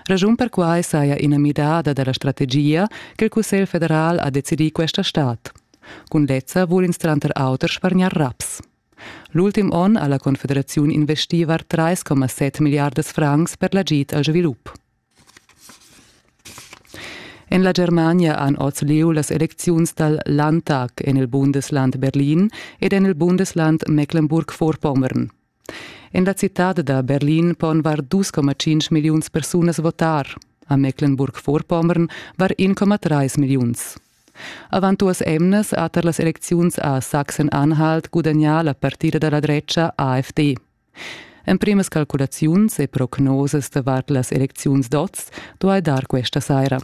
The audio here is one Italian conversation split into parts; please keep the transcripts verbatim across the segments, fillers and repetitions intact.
Ragiun per quai saia ina midada della strategia che il Cussel federal ha decidì questa stat. Con lezza vuol instranter auter spargnar raps. L'ultim on alla Confederazione investiva tre komma sette miliardes francs per l'agit al svilup. In la Germania han oz liu las elecziuns dal Landtag en il Bundesland Berlin ed en il Bundesland Mecklenburg-Vorpommern. In la città da Berlin pon var due komma cinque miliuns personas votar, a Mecklenburg-Vorpommern var uno komma tre miliuns. Avant duas emnes ater las elecziuns a Sachsen-Anhalt guadagna la partida della dreccia AfD. En primas calculaziuns e prognoses davart las elecziuns dots duai dar questa saira.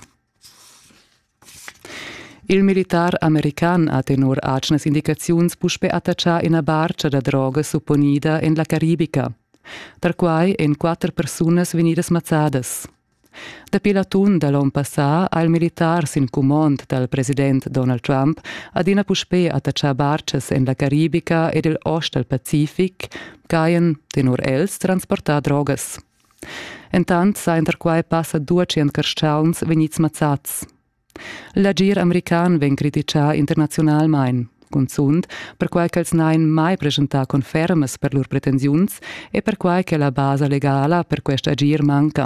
Il militar american ha tenor acnas indicaziuns puspe attaccia in a barca da droga supponida in la Caribica, per quai en quattro personas venidas mazzadas. Da pilatun da l'on passà al militar sin comand dal president Donald Trump ad ina puspe attaccia barcas in la Caribica ed il ost al Pacific, caien tenor els transportar drogas. Entant sa inter quai passa duecento carstgauns venits mazzats. L'agir american ven criticà internazionalmein, consund per quai che els nain mai presentà confermas per lur pretensiuns e per quai che la base legala per quest agir manca.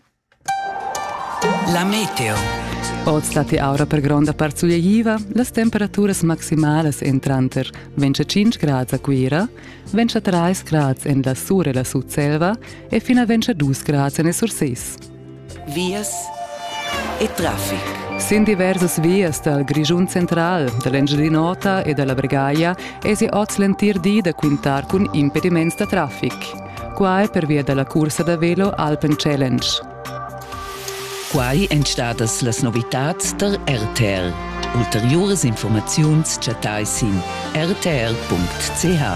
La meteo. Od stati aura per gronda parzugliaiva, las temperaturas maximales entranter venticinque gradi a Quira, ventitré gradi en la sur e la sud-selva e fino a ventidue gradi nel sursis. Vias e traffic. Sin diversas vias dal Grigiun Central, dall'Engelinota e dalla Bregaia e si oz lentir di da quintar con impediments da traffic. Quai per via della corsa da velo Alpen Challenge. Quai entstadas las novitats der R T R. Ulteriores informaziuns chatai sin r t r punct c h.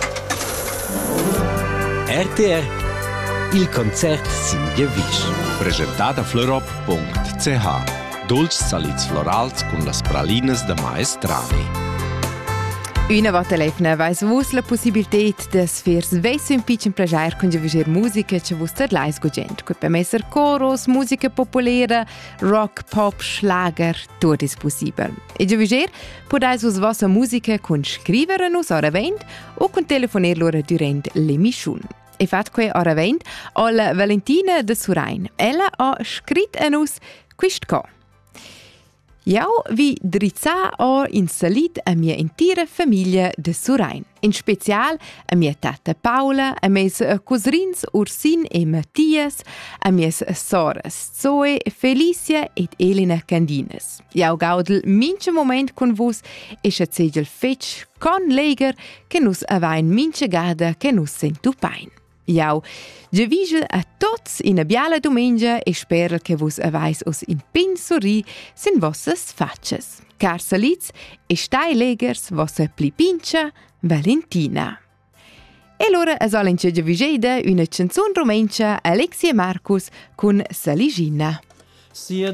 R T R. Il concert sin Gewisch. Presentata florop punct c h. Dolci salits florals con las pralinas de maestrani. Una volta lefna vais vos la possibilitat de sfers veis un pitchen plagiar con giaviscer musica che vos ter lais gogent. Quei per messer coros, musica popolera, rock, pop, schlager, tot is possibel. E giaviscer podais vos vossa musica con scrivere nus ora vent o con telefoner loro durant l'emission. E fat quei ora vent alla Valentina de Surain. Ella ha scrit a nus quist co. Jau vi drizza ho insalit a mia intera famiglia de Surain. In special a mia tata Paula, a mes cosrins Ursin e Mattias, a mias soras Zoe, Felicia et Elena Candines. Jau gaudel minche moment con vos e schatzegel fetch con leger che nus avain minche gada che nus sentu pain. Jau, giavigel a tots in a biala domengia e spero che vos avais os in pin sorri sin vossas facces. Car salits e stai legers vossa pli pincha Valentina. E l'ora a solenche giavigeda una canzone romencia Alexia Marcus con Saligina.